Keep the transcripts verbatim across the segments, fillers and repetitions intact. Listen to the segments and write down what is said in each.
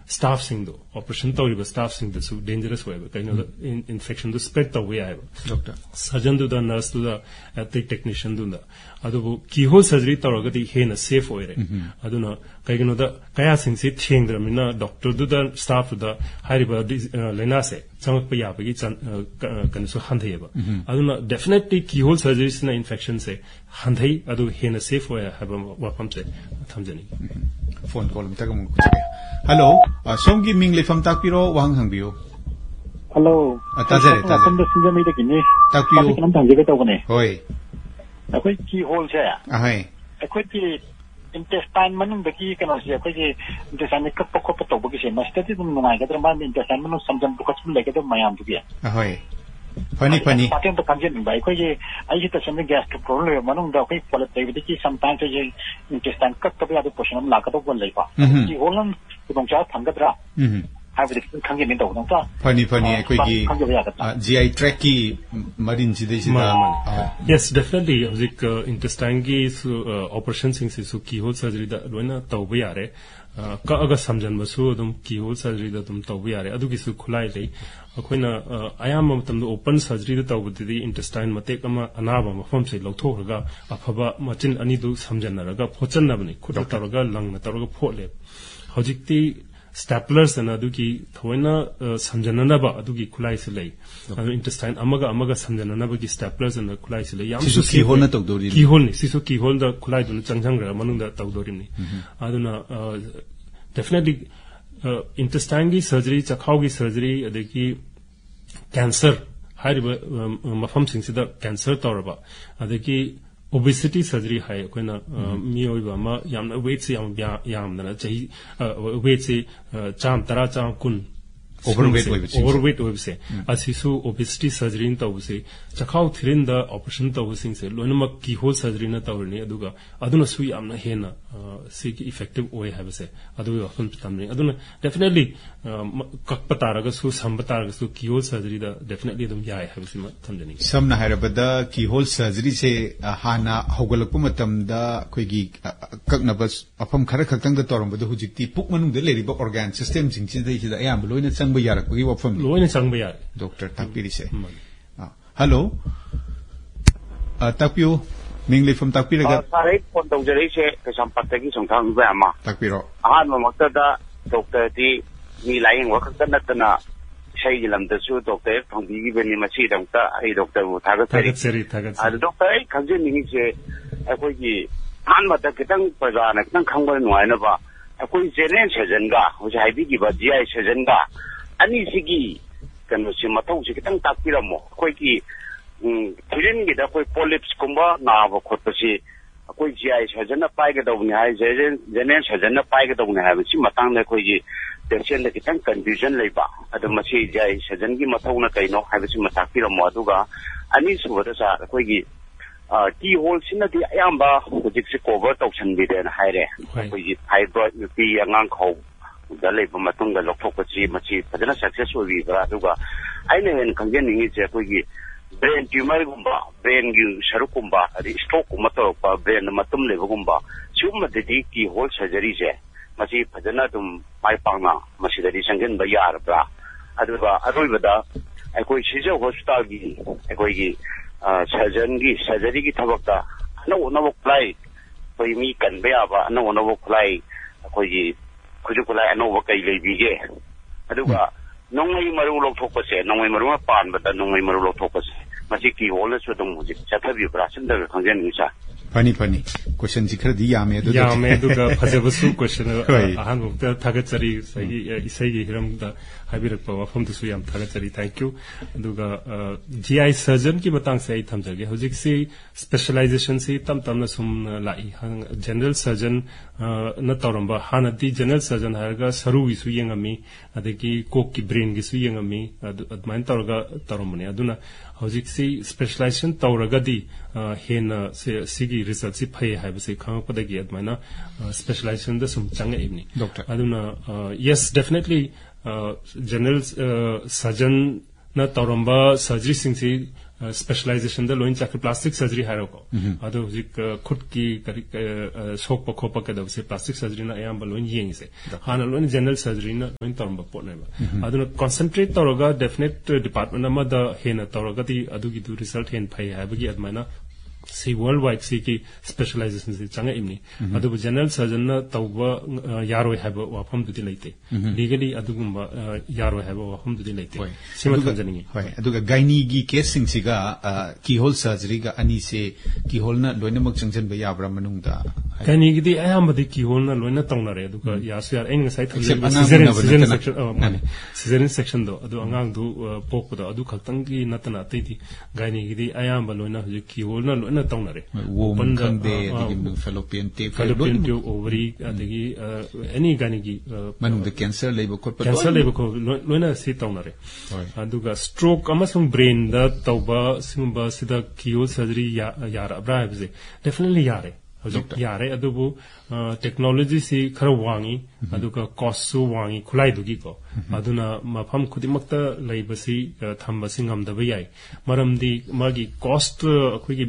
staff singdo operation tawriba staff singdasu dangerous weba kaino infection do spread taw yaiba doctor surgeon do da nurse do da the technician do da adu keyhole surgery tawragadi hena safe oire aduna kaino da kaya singsi thengdramina doctor do da staff do da hariba lena se changpa yabagi kanso handheba aduna definitely keyhole surgery na infection se handhai adu hena safe oya haba wafam se thamjani phone call mita kam kuchage hello somgi ming lefam takpiro wang hangbiyo hello tajare tajare samda sinjami da kinni takpiyo nam thangje ka tawne hoi akoi ki hole se ahai akoi ki intestine manung da ki kana se akoi ki intestine ka pokko pato bagi se mastati dum ngai ka dram intestine manung samjam bukas mul leke da mayam du ya ahoi funny funny paten to kanjen bai ko ye ai hita samne gastric problem manung da kai polat dai ki sometimes ye intestine ka to ya do portion la ka to bol lai pa ki holan dong cha thanggadra mhm hybrid खंगे नि दौ नंता funny funny कोइगी GI tract की Marin जिदे सिदा yes definitely hojik intestine gi operation sing si su keyhole surgery da loina tawba yare ka aga samjan basu dum keyhole surgery da dum tawba yare adu gi su khulai lei akoina ayam matam do open surgery da tawbudi intestine matek ama anaba mafam se lawthokraga afaba machin ani du samjanaraga phochanna bani khuda taraga langna taraga phole hojik ti staplers and aduki thoina samjanana ba aduki khulai se lei adu intestine amaga amaga samjanana ba ki staplers and khulai se lei yam su ki hol na tawdori ki hol ni sisu ki hol da khulai dun changjang ra manung da tawdori ni aduna definitely intestine gi surgery chakhau gi surgery adeki cancer hariba mafam sing sida cancer tawraba adeki obesity surgery hai koina miyoiba ma yamna weight se yam yamna chahi weight se cham tara cham kun overweight overweight obese asisu obesity surgery in tawse chakhau thirin da operation tawsing se loinama keyhole surgery na tawrni aduga aduna su yamna hena se ki effective oi habse adu often tamni aduna definitely kakpataraga su sambataraga su keyhole surgery da definitely dum yai habse ma thamjani samna hairabada keyhole surgery se hana hogalakpu matam da koigi kaknabas afam khara khaktang da torambada hujikti puk manung da leriba organ system sing chi dai da ayam loina chang yarak bagi wafam loina chang ba yar doctor takpiri se hello takpiyo mingli from takpiraga sare phone tong jare se kasampata gi songthang ba ma takpiro ahan ma makta da doctor ti mi laing wa khakta natna sai lam da su doctor phangbi gi bani ma chi dang ta ai doctor bu thaga tari tari thaga a doctor ai khangje ni se akoi gi han ma da kitang paja na kitang khangba nuai na ba akoi general surgeon ga ho jai bi gi ba gi ai surgeon ga ani sigi kanu si matau si kitang takpira mo koi ki thirin gi da koi polyps kumba na ba khot si koi gi ai surgeon na pai ga do ni ai general surgeon na pai ga do ni hai si matang na koi gi patient da kitang confusion lei ba adu ma si gi ai surgeon gi matau na kai no hai si matakpira mo adu ga ani su ba da sa koi gi ki hole sin na di ayamba hojik si cover tawchan bi de na hai re koi gi fibroid pi angang khau da leba matunga lokthokpa chi machi fajana successful wi ba aduga aina hen khanggen ningi che koi gi brain tumor gumba brain gi sharu kumba adi stroke kuma to pa brain matum leba gumba chuma de di ki hole surgery je machi fajana dum pai pangna machi da di sanggen ba yar bra aduga aroi bada ai koi sije hospital gi ai koi gi surgeon gi surgery gi thabak da no no play koi mi kan ba ya ba no no play koi gi kujukula anova kai leibige aduga nongai maru lok thokpase nongai maru ma pan bata nongai maru lok thokpase masi ki hole su dong muji chathabi operation da khangjen ni sa pani pani question jikhar di yame adu yame adu ga phajabasu question ahan bukta thagachari sai isai gi hiram da habirak pa wafam du su yam thagachari thank you aduga gi surgeon ki matang sai thamjage hojik si specialization si tam tam na sum lai general surgeon na toramba hanati general surgeon harga saru gi su yengami adeki kok ki brain gi su yengami admain torga toromne aduna hojik si specialization tawraga di hen sigi result si phai haiba se khang padagi admaina specialization da sum changa ibni doctor aduna yes definitely general surgeon na toramba surgery sing si specialisation the lion चक्र plastic surgery हायरोको अदो हुजिक खुद की सोक खोप कदब से plastic surgery ना अयाम lion Young से हाना lion general surgery ना lion तोरम पोने बा अदो कंसंट्रेट तोरगा डेफिनेट डिपार्टमेंट अमा द हेना तोरगा दी अदु की दु रिजल्ट हेन फै हाबगी अदमाना सी वर्ल्ड वाइड सी की स्पेशलाइजेशन से चंगा इमनी अदु जनरल सर्जन ना तौबा यारो हैब वाफम दुदि लेते लीगली अदुगुम यारो हैब वाफम दुदि लेते सिमा थंजनिंग होय अदुगा गाइनी गी केस सिंग सिगा कीहोल सर्जरी गा अनी से कीहोल ना लोइनमक चंगजन बे याब्रा मनुंगदा गाइनी गी दी अयामबदि कीहोल ना लोइना तौनारे अदुगा यासु यार एंग साइ सिजरिन सिजरिन सेक्शन सिजरिन सेक्शन दो अदु अंगांग दु पोकपदा अदु खक्तंग की नतना अतैदि गाइनी गी दी अयाम लोइना हुजि कीहोल ना लोइना तौनारे वोमन खंदे दिगिम fallopian tape fallopian tape ovary अदगी any gynae गी मनुंगदा कैंसर लेबो कोप कैंसर लेबो को लोइना सी तौनारे अदुगा स्ट्रोक अमसुंग ब्रेन दा तौबा सिंबा सिदा कीहोल सर्जरी या यारा ब्रा हाबजे डेफिनेटली यारे यारे अदुबु टेक्नोलॉजी से खर वांगी अदुगा कॉस्ट वांगी खुलाई दुगी को अदुना मफम खुदिमक्ता लैबसी थंबसी ngамदबा याय मरमदी मागी कॉस्ट अखोगी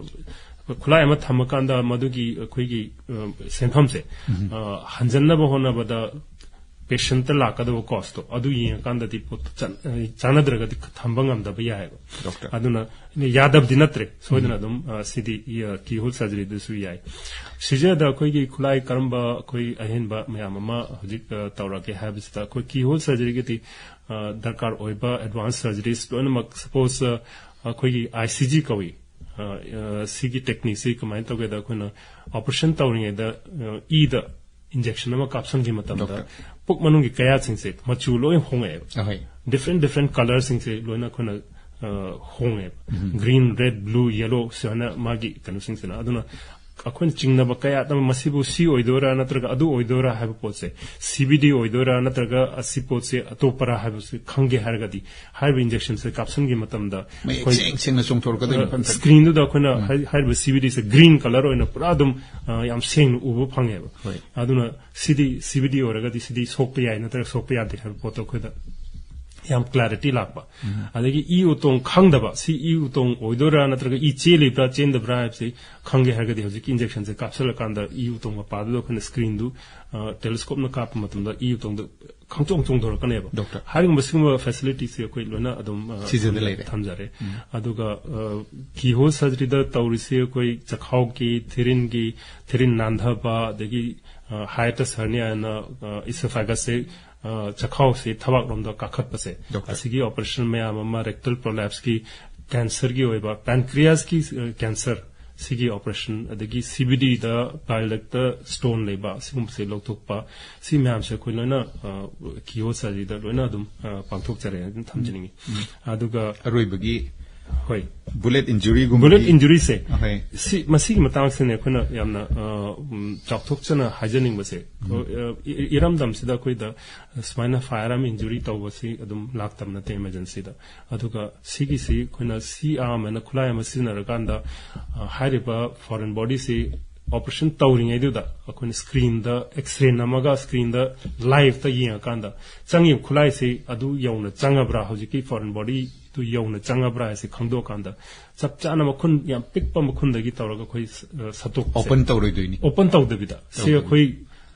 खुलाई अमा थमकांदा मदुगी अखोगी सेंफम से हंजन्नबा होनबदा पेशेंट लाकदब कॉस्ट अदु येंकांददि चानद्रगदि थंबंगमदबा याय अदुना यादब दिनत्रे सोदना दम सिदी कीहोल सर्जरी दुसु याय सिजेदा कोई खुलाई करंबा कोई अहेनबा मयाम अमा हजिक तौरके हाबिसता कोई कीहोल सर्जरी के दरकार ओइबा एडवांस सर्जरीज लोनमक सपोज कोई आईसीजी कोई सिगी टेक्निक से कमाइन तोगेदा कोना ऑपरेशन तौरिंगेदा ई द इंजेक्शन अमा काप्सन की मतमदा पुक मनुंगी कया सिंग से मचु लोय होंगे डिफरेंट डिफरेंट कलर सिंग से लोना कोना होंगे ग्रीन रेड ब्लू येलो सना मागी कनु सिंग से ना अदुना अखोन चिंगनबा कया तम मसिबु सी ओइदोरा नत्रगा अदु ओइदोरा हाब पोसे सीबीडी ओइदोरा नत्रगा असि पोसे अतोपरा हाब से खंगे हरगदी हाइब इंजेक्शन से काप्सन की मतमदा कोई सिंग न सोंगथोर कदे स्क्रीन द कोना हाइब सीबीडी से ग्रीन कलर ओइना पुरा दुम याम सेंग उबो फंगे अदुना सीडी सीबीडी ओरगदी सीडी सोकपे याय नत्र सोकपे यादे हाब पोतो खोदा याम क्लैरिटी लापा अदगी ई उतोंग खंगदबा सी ई उतोंग ओइदोरा नत्रगा ई चेलिब्रा चेंदब्रा हाबसे खंगे हरगदी हजिक इंजेक्शन से काप्सल कांदा ई उतोंग पादो खन स्क्रीन दु टेलीस्कोप न काप मतमदा ई उतोंग खंचोंग चोंग दोर कनेबा डॉक्टर हारिंग बसिंग फैसिलिटी से कोई लोना अदम सीजन लेरे थमजारे अदुगा कीहोल सर्जरी द तौरिसे कोई चखाव की थिरिन की थिरिन नांधाबा दगी हाइटस हर्निया न इसोफेगस से चखाव से थवाक रोम द काखत पसे असिगी ऑपरेशन में आमा रेक्टल प्रोलैप्स की कैंसर की होइबा पैनक्रियास की cancer सिगी operation अदगी CBD the बाइलक the stone लेबा सिगुम से लोथोकपा सी मैम से कोई लोना कीहोल सर्जरी द लोना दुम पांथोक चरे थमजनिंगी अदुगा अरोइबगी होय बुलेट इंजुरी गुम बुलेट इंजुरी से सी मसी मतंग से ने कोना यामना चाकथोकचना हाइजनिंग बसे इरमदम सिदा कोई द स्पाइनल फायरम इंजुरी तौबसी अदुम लाक्तम नते इमरजेंसी दा अदुगा सिगी सी कोना सी आर्म न खुलाय मसिना रकांदा हाइरिबा फॉरेन बॉडी से operation तौरिंग दुदा अखोन screen the x ray नमगा screen the live त यिंग कांदा चंगी खुलाय से अदु यौना चंगब्रा हजिकी फॉरेन बॉडी तु यौना चंगब्रा ऐसे खंगदो कांदा सब चाना मखुन याम पिकपा मखुनदगी तौरगा खोई सतोक ओपन तौरोइदोइनी ओपन तौदबिदा से खोई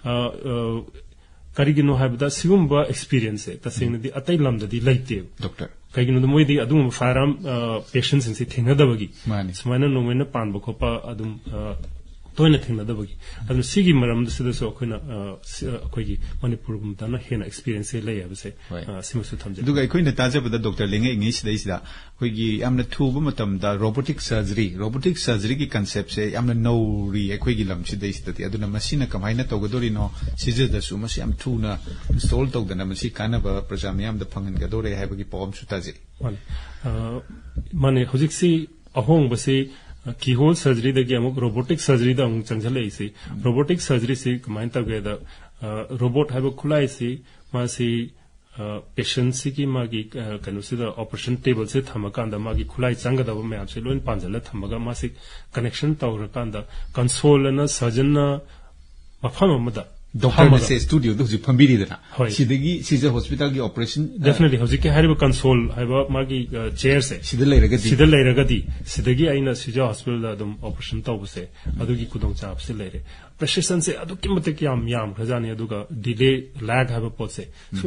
करिगिनो हाबदा सिगुम्बा एक्सपीरियंस है तसेंगनदी अतै लमददी लैते डॉक्टर करिगिनो मोइदी अदुम फायरम पेशेंट्स से थेंगदबगी सुमाइना नोमेना पानबो खोपा अदुम तोयना थेंगदबगी अदुम सिगी मरमदसदसो अखोइना अखोइगी मणिपुरगुमदाना हेना एक्सपीरियंस से लय हबसे सिमसु थमजे दुगा अखोइना ताजबदा डॉक्टर लेंगे English दैसिदा अखोइगी यामना थुबा मतमदा robotic surgery robotic surgery की कांसेप्ट से यामना नौरी अखोइगी लमसि दैसिदति अदुना मसिना कमाइना तौगदोरिनो सिजदसु मसि याम थुना इंस्टॉल तौदना मसि कानाबा प्रजामयामदा फंगनगदोरे हाइबगी पॉमसु ताजे माने हुजिक्सी अहोंगबसे कीहोल सर्जरी दगी अमुक रोबोटिक सर्जरी दा अमुक चंगजले इसे रोबोटिक सर्जरी से कमाइन तगेदा रोबोट हाइबो खुलाई से मासी पेशेंट की मागी कनुसिदा ऑपरेशन टेबल से थमकांदा मागी खुलाई चंगदब में आपसे लोइन पांजला थमगा मासी कनेक्शन तौरकांदा कंसोल न सर्जन न मफम अमदा doctor se studio do ji phambiri dana sidagi sija hospital gi operation definitely hojik ke hariba console haiba magi chair se sida leiraga di sida leiraga di sidagi aina sija hospital da dum operation tawbse adugi kudong chap se leire precision se adu kimatek yam yam khajani aduga delay lag haba pot se